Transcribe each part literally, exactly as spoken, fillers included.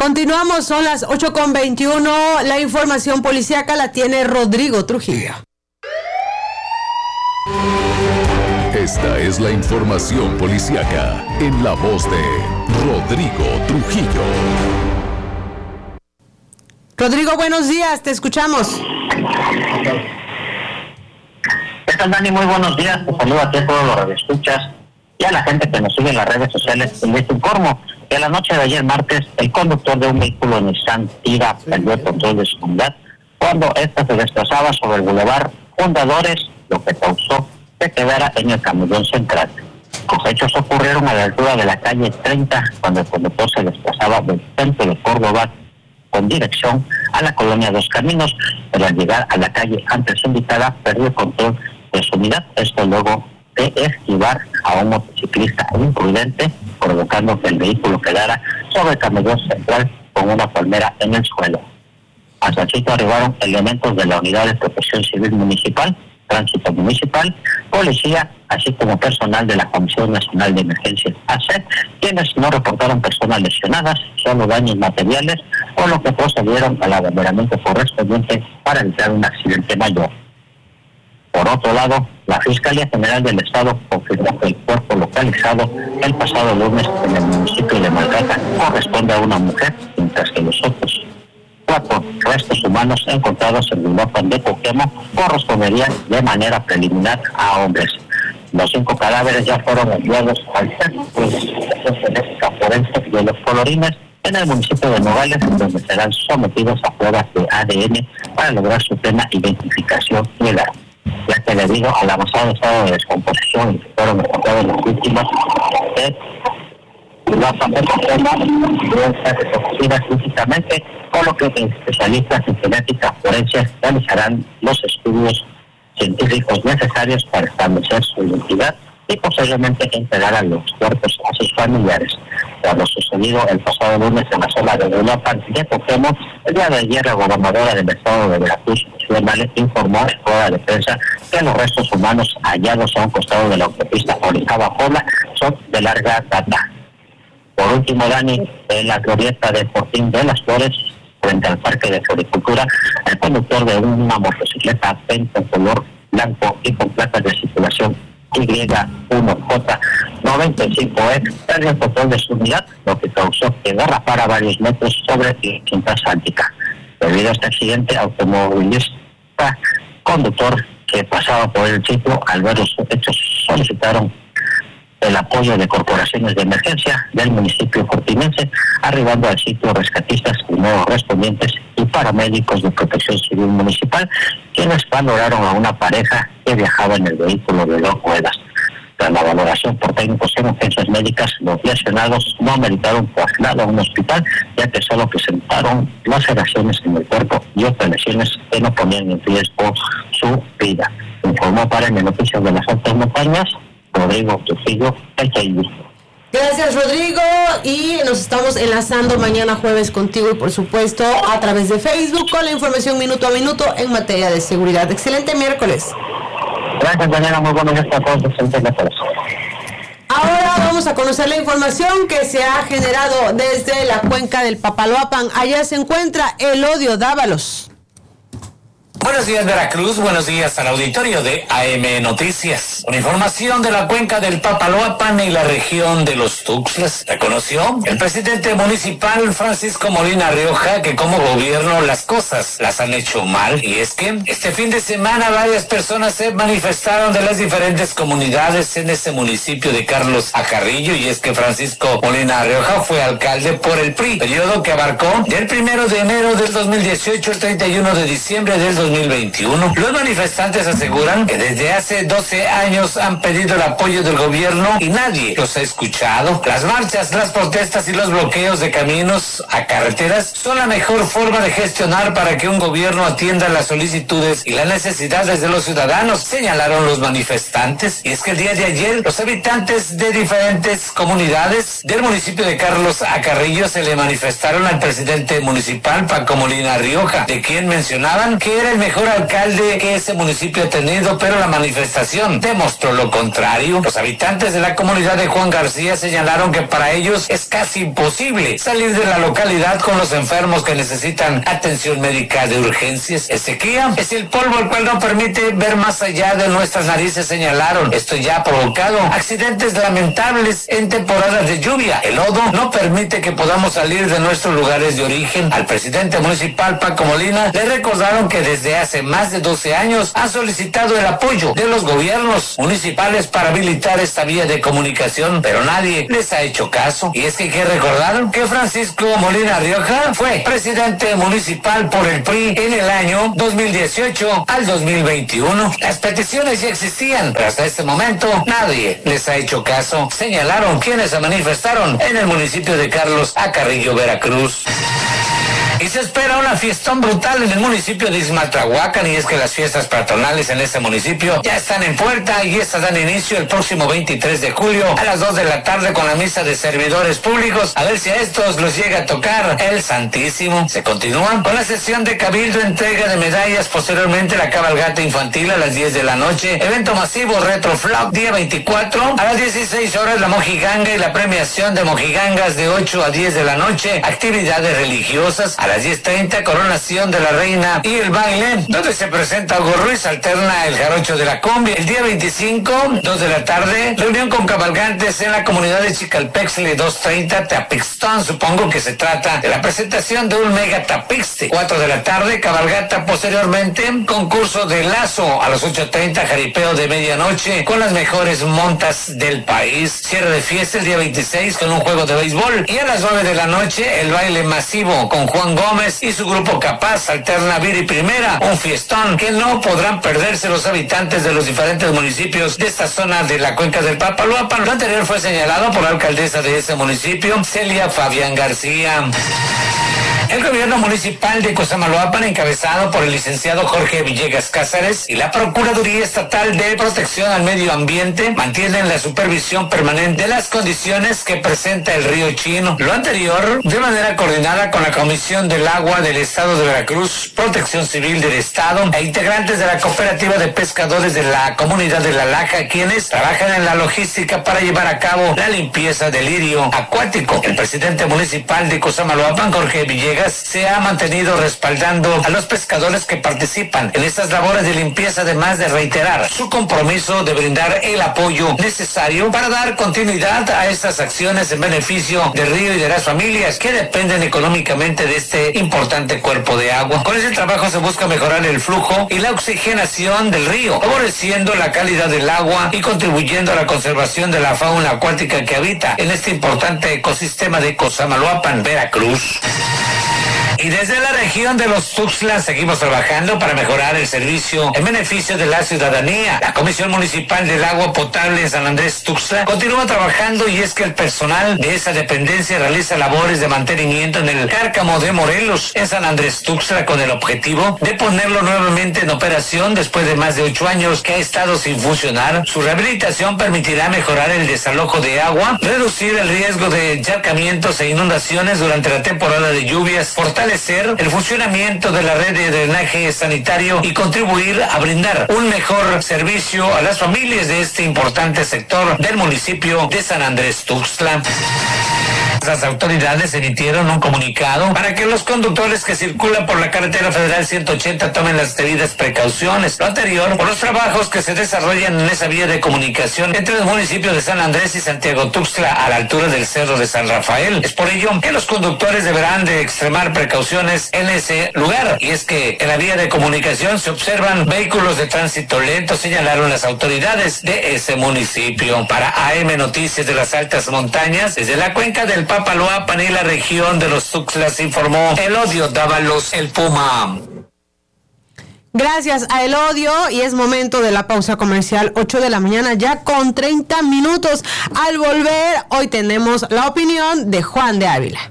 Continuamos, son las ocho con veintiuno. La información policíaca la tiene Rodrigo Trujillo. Esta es la información policíaca en la voz de Rodrigo Trujillo. Rodrigo, buenos días, te escuchamos. ¿Qué tal, Dani? Muy buenos días. Te saludo a ti, a todos los radioescuchas y a la gente que nos sigue en las redes sociales. Les informo que la noche de ayer martes, el conductor de un vehículo Nissan Tiga perdió el control de su unidad cuando ésta se desplazaba sobre el bulevar Fundadores, lo que causó que quedara en el camellón central. Los hechos ocurrieron a la altura de la calle treinta, cuando el conductor se desplazaba del centro de Córdoba con dirección a la colonia Dos Caminos, pero al llegar a la calle antes indicada perdió el control de su unidad, esto luego de esquivar a un motociclista imprudente, provocando que el vehículo quedara sobre el camellón central con una palmera en el suelo. Hasta el sitio arribaron elementos de la Unidad de Protección Civil Municipal, Tránsito Municipal, Policía, así como personal de la Comisión Nacional de Emergencias A C E, quienes no reportaron personas lesionadas, solo daños materiales, por lo que procedieron al abanderamiento correspondiente para evitar un accidente mayor. Por otro lado, la Fiscalía General del Estado confirmó que el cuerpo localizado el pasado lunes en el municipio de Maltrata corresponde a una mujer, mientras que los otros cuatro restos humanos encontrados en Uruapan de Coquemo corresponderían de manera preliminar a hombres. Los cinco cadáveres ya fueron enviados al Centro de Investigación Genética Forense de los Colorines en el municipio de Nogales, donde serán sometidos a pruebas de A D N para lograr su plena identificación y edad, ya que debido al avanzado estado de descomposición y que fueron encontrados las víctimas de Uruapan de Coquemo deben ser reconocidas físicamente, por lo que especialistas en genética forense realizarán los estudios científicos necesarios para establecer su identidad y posteriormente entregar a los cuerpos a sus familiares. Tras lo sucedido el pasado lunes en la zona de Uruapan de Coquemo, el día de ayer la gobernadora del estado de Veracruz, Xiomara, informó en rueda de prensa que los restos humanos hallados a un costado de la autopista Orizaba-Puebla son de larga data. Por último, Dani, en la glorieta de Fortín de las Flores, frente al Parque de Floricultura, el conductor de una motocicleta Penta color blanco y con placas de circulación Y uno J noventa y cinco E perdió el control de su unidad, lo que causó que derrapara varios metros sobre la cinta asfáltica. Debido a este accidente, automovilista conductor que pasaba por el sitio, al ver los hechos, solicitaron el apoyo de corporaciones de emergencia del municipio fortinense, arribando al sitio rescatistas primeros respondientes y paramédicos de Protección Civil Municipal, quienes valoraron a una pareja que viajaba en el vehículo de dos ruedas. Tras la valoración por técnicos en urgencias médicas, los lesionados no ameritaron traslado a un hospital, ya que solo presentaron laceraciones en el cuerpo y otras lesiones que no ponían en riesgo su vida. Informó para el Noticias de las Altas Montañas Rodrigo Trujillo, el Chayú. Gracias, Rodrigo, y nos estamos enlazando mañana jueves contigo y por supuesto a través de Facebook con la información minuto a minuto en materia de seguridad. Excelente miércoles. Gracias, Daniela, muy buenos días a todos. Excelente miércoles. Ahora vamos a conocer la información que se ha generado desde la cuenca del Papaloapan. Allá se encuentra Elodio Dávalos. Buenos días, Veracruz. Buenos días al auditorio de A M Noticias. Una información de la cuenca del Papaloapan y la región de los Tuxtlas. Reconoció el presidente municipal Francisco Molina Rioja que como gobierno las cosas las han hecho mal. Y es que este fin de semana varias personas se manifestaron de las diferentes comunidades en ese municipio de Carlos Acarrillo. Y es que Francisco Molina Rioja fue alcalde por el P R I, periodo que abarcó del primero de enero del dos mil dieciocho al treinta y uno de diciembre del dos mil veintiuno. Los manifestantes aseguran que desde hace doce años han pedido el apoyo del gobierno y nadie los ha escuchado. Las marchas, las protestas y los bloqueos de caminos a carreteras son la mejor forma de gestionar para que un gobierno atienda las solicitudes y las necesidades de los ciudadanos, señalaron los manifestantes. Y es que el día de ayer los habitantes de diferentes comunidades del municipio de Carlos Acarrillo se le manifestaron al presidente municipal Paco Molina Rioja, de quien mencionaban que era el mejor alcalde que ese municipio ha tenido, pero la manifestación demostró lo contrario. Los habitantes de la comunidad de Juan García señalaron que para ellos es casi imposible salir de la localidad con los enfermos que necesitan atención médica de urgencias. El sequía es el polvo el cual no permite ver más allá de nuestras narices, señalaron. Esto ya ha provocado accidentes lamentables en temporadas de lluvia. El lodo no permite que podamos salir de nuestros lugares de origen. Al presidente municipal Paco Molina le recordaron que desde hace más de doce años ha solicitado el apoyo de los gobiernos municipales para habilitar esta vía de comunicación, pero nadie les ha hecho caso. Y es que hay que recordar que Francisco Molina Rioja fue presidente municipal por el P R I en el año dos mil dieciocho al dos mil veintiuno. Las peticiones ya existían, pero hasta este momento nadie les ha hecho caso, señalaron quienes se manifestaron en el municipio de Carlos Acarrillo, Veracruz. Y se espera una fiestón brutal en el municipio de Ixmaltrahuacan, y es que las fiestas patronales en ese municipio ya están en puerta y estas dan inicio el próximo veintitrés de julio a las dos de la tarde con la misa de servidores públicos, a ver si a estos los llega a tocar el Santísimo. Se continúan con la sesión de cabildo, entrega de medallas, posteriormente la cabalgata infantil a las diez de la noche, evento masivo Retroflop día veinticuatro, a las dieciséis horas la mojiganga y la premiación de mojigangas de ocho a diez de la noche, actividades religiosas. A las diez treinta, coronación de la reina y el baile, donde se presenta Hugo Ruiz, alterna el jarocho de la cumbia. El día veinticinco, dos de la tarde, reunión con cabalgantes en la comunidad de Chicalpexle, dos treinta, Tapixtón, supongo que se trata de la presentación de un mega tapixte. cuatro de la tarde, cabalgata, posteriormente, concurso de lazo. A las ocho treinta, jaripeo de medianoche con las mejores montas del país. Cierre de fiesta el día veintiséis con un juego de béisbol. Y a las nueve de la noche, el baile masivo con Juan Gómez y su grupo Capaz, alterna Viri Primera, un fiestón que no podrán perderse los habitantes de los diferentes municipios de esta zona de la cuenca del Papaloapan. Lo anterior fue señalado por la alcaldesa de ese municipio, Celia Fabián García. El gobierno municipal de Cosamaloapan, encabezado por el licenciado Jorge Villegas Cázares y la Procuraduría Estatal de Protección al Medio Ambiente, mantienen la supervisión permanente de las condiciones que presenta el río Chino. Lo anterior, de manera coordinada con la Comisión del Agua del Estado de Veracruz, Protección Civil del Estado e integrantes de la Cooperativa de Pescadores de la Comunidad de La Laja, quienes trabajan en la logística para llevar a cabo la limpieza del lirio acuático. El presidente municipal de Cosamaloapan, Jorge Villegas, se ha mantenido respaldando a los pescadores que participan en estas labores de limpieza, además de reiterar su compromiso de brindar el apoyo necesario para dar continuidad a estas acciones en beneficio del río y de las familias que dependen económicamente de este importante cuerpo de agua. Con ese trabajo se busca mejorar el flujo y la oxigenación del río, favoreciendo la calidad del agua y contribuyendo a la conservación de la fauna acuática que habita en este importante ecosistema de Cosamaloapan, Veracruz. Y desde la región de los Tuxtlas seguimos trabajando para mejorar el servicio en beneficio de la ciudadanía. La Comisión Municipal del Agua Potable en San Andrés Tuxtla continúa trabajando, y es que el personal de esa dependencia realiza labores de mantenimiento en el Cárcamo de Morelos en San Andrés Tuxtla con el objetivo de ponerlo nuevamente en operación después de más de ocho años que ha estado sin funcionar. Su rehabilitación permitirá mejorar el desalojo de agua, reducir el riesgo de encharcamientos e inundaciones durante la temporada de lluvias, fortalecer el funcionamiento de la red de drenaje sanitario y contribuir a brindar un mejor servicio a las familias de este importante sector del municipio de San Andrés Tuxtla. Las autoridades emitieron un comunicado para que los conductores que circulan por la carretera federal ciento ochenta tomen las debidas precauciones. Lo anterior por los trabajos que se desarrollan en esa vía de comunicación entre los municipios de San Andrés y Santiago Tuxtla a la altura del Cerro de San Rafael. Es por ello que los conductores deberán de extremar precauciones en ese lugar. Y es que en la vía de comunicación se observan vehículos de tránsito lento, señalaron las autoridades de ese municipio. Para A M Noticias de las Altas Montañas, desde la cuenca del Papaloapan y la región de los Tuxtlas, informó Elodio Dávalos, el Puma. Gracias a Elodio, y es momento de la pausa comercial, ocho de la mañana ya con treinta minutos. Al volver, hoy tenemos la opinión de Juan de Ávila.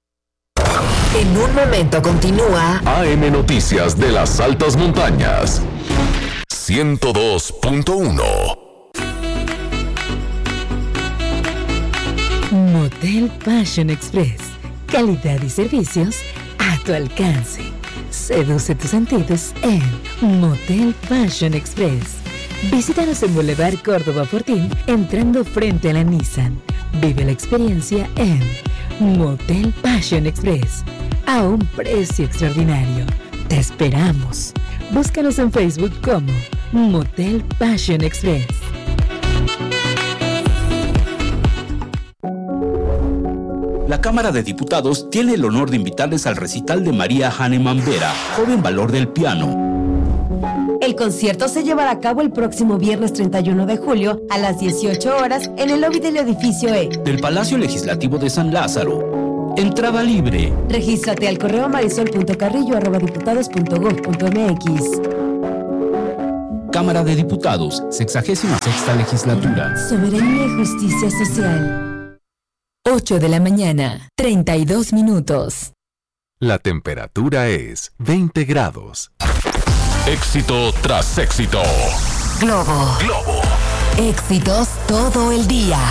En un momento continúa A M Noticias de las Altas Montañas ciento dos punto uno. Motel Fashion Express. Calidad y servicios a tu alcance. Seduce tus sentidos en Motel Fashion Express. Visítanos en Boulevard Córdoba Fortín, entrando frente a la Nissan. Vive la experiencia en Motel Fashion Express, a un precio extraordinario. Te esperamos. Búscanos en Facebook como Motel Fashion Express. La Cámara de Diputados tiene el honor de invitarles al recital de María Hahnemann Vera, joven valor del piano. El concierto se llevará a cabo el próximo viernes treinta y uno de julio a las dieciocho horas en el lobby del edificio E del Palacio Legislativo de San Lázaro. Entrada libre. Regístrate al correo marisol punto carrillo arroba diputados punto gob punto mx. Cámara de Diputados, sexagésima sexta legislatura. Soberanía y justicia social. ocho de la mañana, treinta y dos minutos. La temperatura es veinte grados. Éxito tras éxito. Globo. Globo. Éxitos todo el día.